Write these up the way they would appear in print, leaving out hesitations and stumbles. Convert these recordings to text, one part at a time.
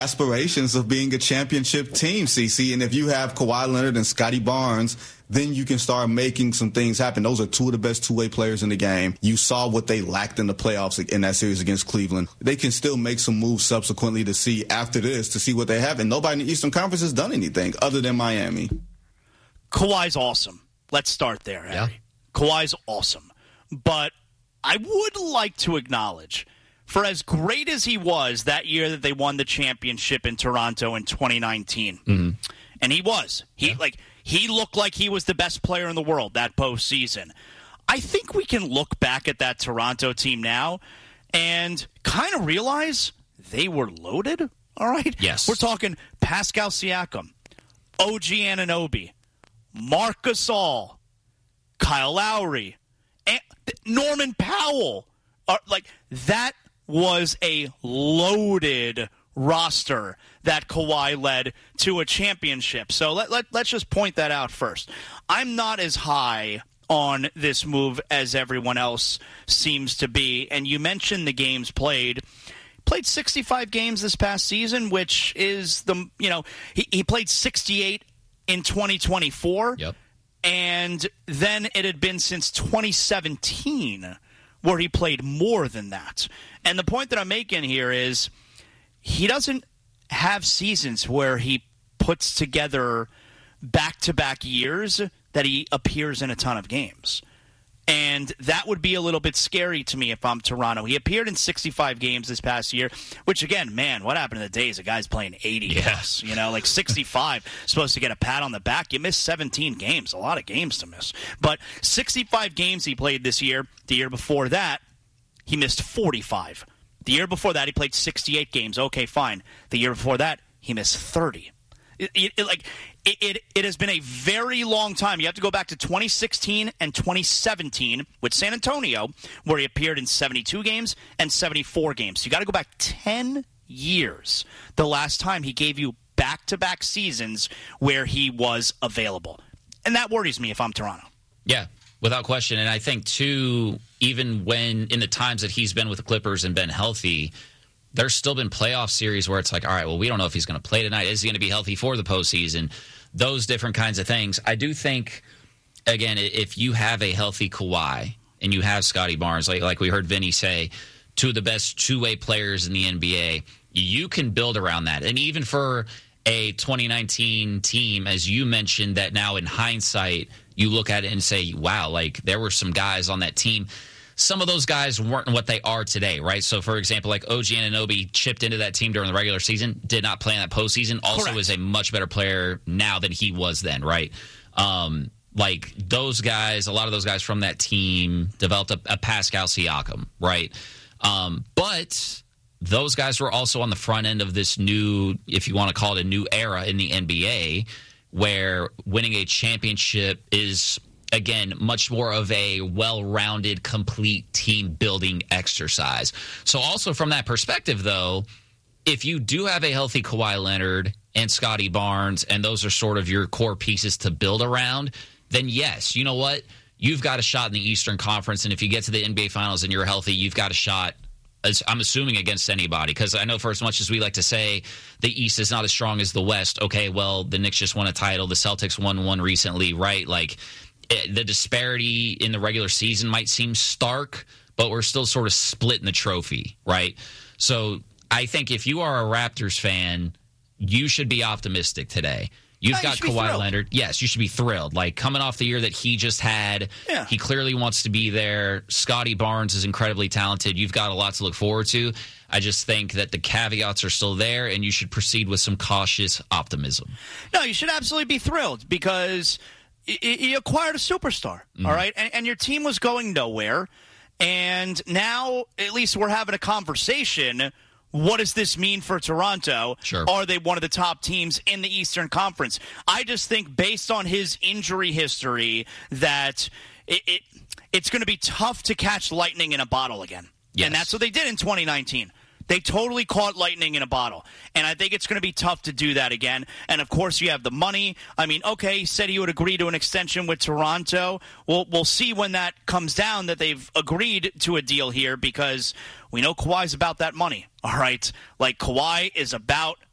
aspirations of being a championship team, CC. And if you have Kawhi Leonard and Scotty Barnes, then you can start making some things happen. Those are two of the best two-way players in the game. You saw what they lacked in the playoffs in that series against Cleveland. They can still make some moves subsequently to see after this, to see what they have. And nobody in the Eastern Conference has done anything other than Miami. Kawhi's awesome. Let's start there, Harry. Yeah. Kawhi's awesome. But I would like to acknowledge, for as great as he was that year that they won the championship in Toronto in 2019, and he was. He looked like he was the best player in the world that postseason. I think we can look back at that Toronto team now and kind of realize they were loaded, all right? Yes. We're talking Pascal Siakam, OG Anunoby, Marc Gasol, Kyle Lowry, and Norman Powell. That was a loaded roster that Kawhi led to a championship. So let's just point that out first. I'm not as high on this move as everyone else seems to be. And you mentioned the games played. Played 65 games this past season, which is he played 68 in 2024. Yep. And then it had been since 2017 where he played more than that. And the point that I'm making here is he doesn't have seasons where he puts together back-to-back years that he appears in a ton of games. And that would be a little bit scary to me if I'm Toronto. He appeared in 65 games this past year, which, again, man, what happened to the days of guys playing 80 plus? 65, supposed to get a pat on the back. You missed 17 games, a lot of games to miss. But 65 games he played this year. The year before that, he missed 45. The year before that, he played 68 games. Okay, fine. The year before that, he missed 30. It has been a very long time. You have to go back to 2016 and 2017 with San Antonio, where he appeared in 72 games and 74 games. So you got to go back 10 years the last time he gave you back-to-back seasons where he was available. And that worries me if I'm Toronto. Yeah, without question. And I think, too, even when in the times that he's been with the Clippers and been healthy, there's still been playoff series where it's like, all right, well, we don't know if he's going to play tonight. Is he going to be healthy for the postseason? Those different kinds of things. I do think, again, if you have a healthy Kawhi and you have Scotty Barnes, like we heard Vinny say, two of the best two-way players in the NBA, you can build around that. And even for a 2019 team, as you mentioned, that now in hindsight, you look at it and say, wow, like there were some guys on that team. Some of those guys weren't what they are today, right? So, for example, like OG Anunoby chipped into that team during the regular season, did not play in that postseason, also Correct. is a much better player now than he was then, right? Like those guys, a lot of those guys from that team developed a Pascal Siakam, right? But those guys were also on the front end of this new, if you want to call it a new era in the NBA, where winning a championship is, again, much more of a well-rounded, complete team-building exercise. So also from that perspective, though, if you do have a healthy Kawhi Leonard and Scotty Barnes, and those are sort of your core pieces to build around, then yes, you know what? You've got a shot in the Eastern Conference, and if you get to the NBA Finals and you're healthy, you've got a shot, as I'm assuming, against anybody. Because I know for as much as we like to say the East is not as strong as the West, okay, well, the Knicks just won a title. The Celtics won one recently, right? Like, the disparity in the regular season might seem stark, but we're still sort of splitting the trophy, right? So I think if you are a Raptors fan, you should be optimistic today. You've got Kawhi Leonard. Yes, you should be thrilled. Like, coming off the year that he just had, he clearly wants to be there. Scotty Barnes is incredibly talented. You've got a lot to look forward to. I just think that the caveats are still there, and you should proceed with some cautious optimism. No, you should absolutely be thrilled because he acquired a superstar, all right? And your team was going nowhere. And now, at least we're having a conversation. What does this mean for Toronto? Sure. Are they one of the top teams in the Eastern Conference? I just think based on his injury history that it's going to be tough to catch lightning in a bottle again. Yes. And that's what they did in 2019. They totally caught lightning in a bottle. And I think it's going to be tough to do that again. And, of course, you have the money. I mean, okay, he said he would agree to an extension with Toronto. We'll see when that comes down that they've agreed to a deal here because we know Kawhi's about that money, all right? Like, Kawhi is about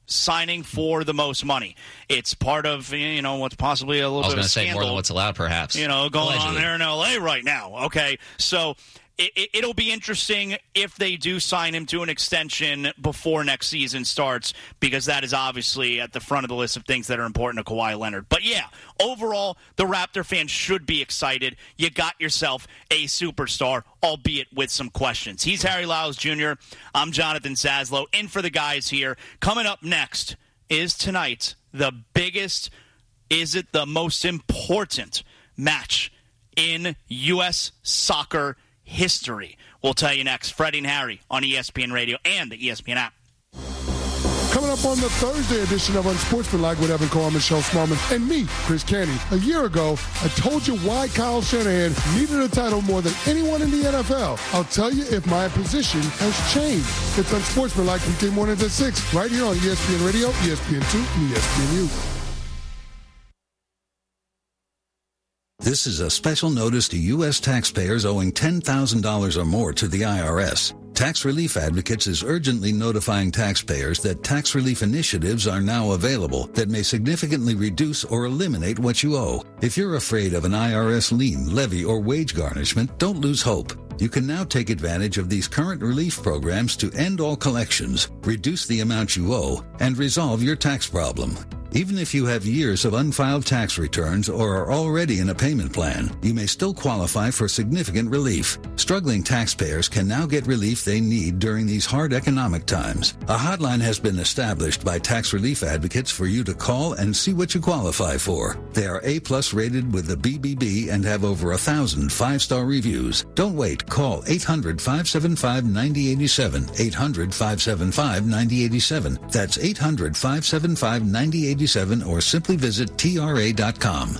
signing for the most money. It's part of, what's possibly a little bit of a scandal. I was going to say more than what's allowed, perhaps. Going allegedly on there in L.A. right now. Okay, so it'll be interesting if they do sign him to an extension before next season starts, because that is obviously at the front of the list of things that are important to Kawhi Leonard. But yeah, overall, the Raptor fans should be excited. You got yourself a superstar, albeit with some questions. He's Harry Lyles Jr. I'm Jonathan Zaslow. In for the guys here. Coming up next is tonight the biggest, is it the most important match in U.S. soccer history? We'll tell you next. Freddie and Harry on ESPN Radio and the ESPN app. Coming up on the Thursday edition of Unsportsmanlike with Evan Carr, Michelle Smallman, and me, Chris Canty. A year ago, I told you why Kyle Shanahan needed a title more than anyone in the NFL. I'll tell you if my position has changed. It's Unsportsmanlike weekday mornings at 6, right here on ESPN Radio, ESPN2, and ESPNU. This is a special notice to U.S. taxpayers owing $10,000 or more to the IRS. Tax Relief Advocates is urgently notifying taxpayers that tax relief initiatives are now available that may significantly reduce or eliminate what you owe. If you're afraid of an IRS lien, levy, or wage garnishment, don't lose hope. You can now take advantage of these current relief programs to end all collections, reduce the amount you owe, and resolve your tax problem. Even if you have years of unfiled tax returns or are already in a payment plan, you may still qualify for significant relief. Struggling taxpayers can now get relief they need during these hard economic times. A hotline has been established by Tax Relief Advocates for you to call and see what you qualify for. They are A+ rated with the BBB and have over 1,000 5-star reviews. Don't wait. Call 800-575-9087. 800-575-9087. That's 800-575-9087. Or simply visit TRA.com.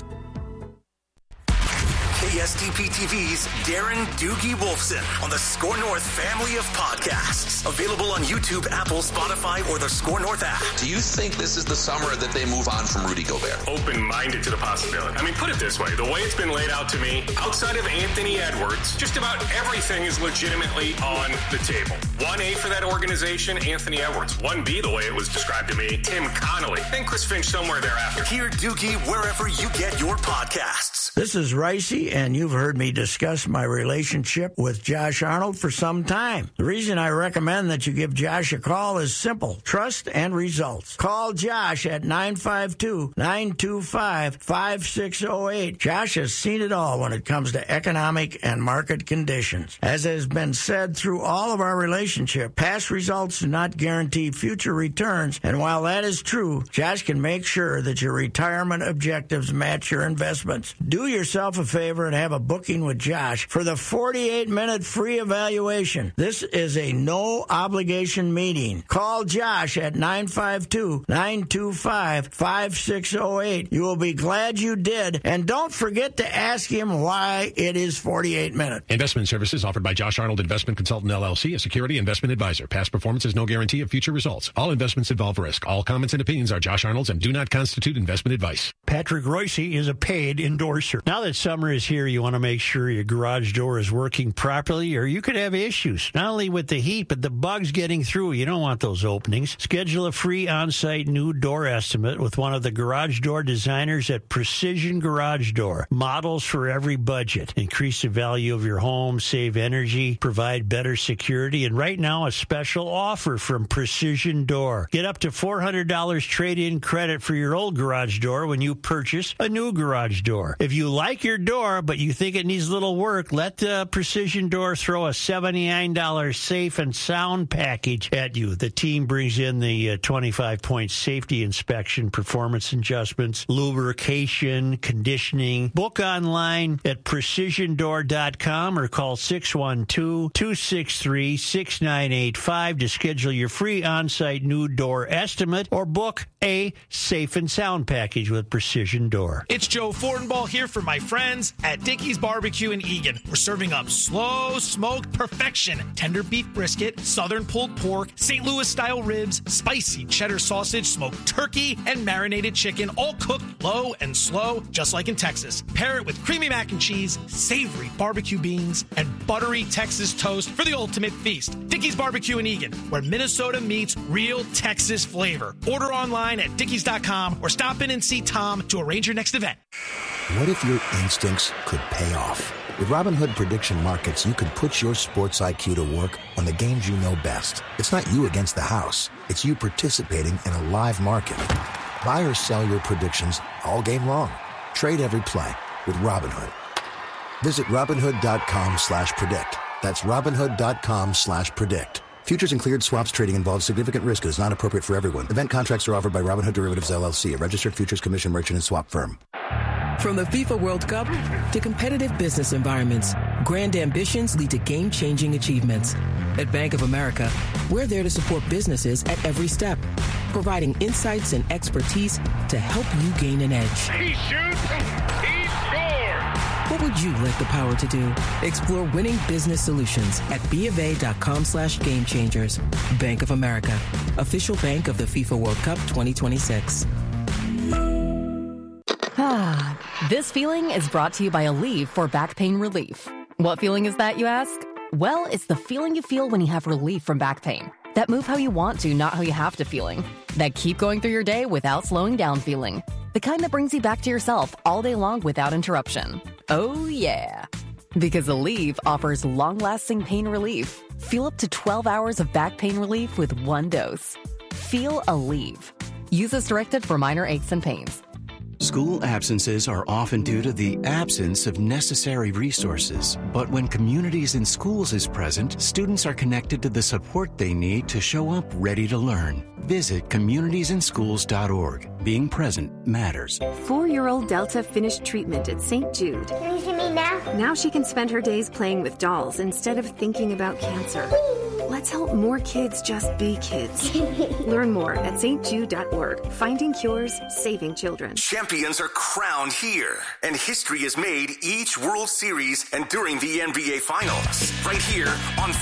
KSTP TV's Darren Doogie Wolfson on the Score North family of podcasts. Available on YouTube, Apple, Spotify, or the Score North app. Do you think this is the summer that they move on from Rudy Gobert? Open-minded to the possibility. I mean, put it this way. The way it's been laid out to me, outside of Anthony Edwards, just about everything is legitimately on the table. 1A for that organization, Anthony Edwards. 1B, the way it was described to me, Tim Connolly. And Chris Finch somewhere thereafter. Hear Doogie wherever you get your podcasts. This is Ricey, and you've heard me discuss my relationship with Josh Arnold for some time. The reason I recommend that you give Josh a call is simple: trust and results. Call Josh at 952-925-5608. Josh has seen it all when it comes to economic and market conditions. As has been said through all of our relationship, past results do not guarantee future returns, and while that is true, Josh can make sure that your retirement objectives match your investments. Do yourself a favor and have a booking with Josh for the 48-minute free evaluation. This is a no-obligation meeting. Call Josh at 952-925-5608. You will be glad you did, and don't forget to ask him why it is 48 minutes. Investment services offered by Josh Arnold Investment Consultant, LLC, a security investment advisor. Past performance is no guarantee of future results. All investments involve risk. All comments and opinions are Josh Arnold's and do not constitute investment advice. Patrick Royce is a paid endorser. Now that summer is here, you want to make sure your garage door is working properly, or you could have issues, not only with the heat, but the bugs getting through. You don't want those openings. Schedule a free on-site new door estimate with one of the garage door designers at Precision Garage Door. Models for every budget. Increase the value of your home, save energy, provide better security, and right now a special offer from Precision Door. Get up to $400 trade-in credit for your old garage door when you purchase a new garage door. If you like your door, but you think it needs a little work, let Precision Door throw a $79 safe and sound package at you. The team brings in the 25-point safety inspection, performance adjustments, lubrication, conditioning. Book online at precisiondoor.com or call 612-263-6985 to schedule your free on-site new door estimate or book a safe and sound package with Precision Door. It's Joe Fortenbaugh here for my friends at Dickey's Barbecue in Eagan. We're serving up slow smoked perfection, tender beef brisket, southern pulled pork, St. Louis style ribs, spicy cheddar sausage, smoked turkey, and marinated chicken, all cooked low and slow, just like in Texas. Pair it with creamy mac and cheese, savory barbecue beans, and buttery Texas toast for the ultimate feast. Dickey's Barbecue in Eagan, where Minnesota meets real Texas flavor. Order online at dickeys.com or stop in and see Tom to arrange your next event. What if your instincts could pay off? With Robinhood Prediction Markets, you could put your sports IQ to work on the games you know best. It's not you against the house. It's you participating in a live market. Buy or sell your predictions all game long. Trade every play with Robinhood. Visit Robinhood.com/predict. That's Robinhood.com/predict. Futures and cleared swaps trading involves significant risk and is not appropriate for everyone. Event contracts are offered by Robinhood Derivatives LLC, a registered futures commission merchant and swap firm. From the FIFA World Cup to competitive business environments, grand ambitions lead to game-changing achievements. At Bank of America, we're there to support businesses at every step, providing insights and expertise to help you gain an edge. He shoots, he scores! What would you like the power to do? Explore winning business solutions at BofA.com/gamechangers. Bank of America, official bank of the FIFA World Cup 2026. This feeling is brought to you by Aleve for back pain relief. What feeling is that, you ask? Well, it's the feeling you feel when you have relief from back pain. That move how you want to, not how you have to feeling. That keep going through your day without slowing down feeling. The kind that brings you back to yourself all day long without interruption. Oh, yeah. Because Aleve offers long-lasting pain relief. Feel up to 12 hours of back pain relief with one dose. Feel Aleve. Use as directed for minor aches and pains. School absences are often due to the absence of necessary resources. But when Communities in Schools is present, students are connected to the support they need to show up ready to learn. Visit communitiesinschools.org. Being present matters. 4-year-old Delta finished treatment at St. Jude. Can you see me now? Now she can spend her days playing with dolls instead of thinking about cancer. Let's help more kids just be kids. Learn more at stjude.org. Finding cures, saving children. Champions are crowned here, and history is made each World Series and during the NBA Finals. Right here on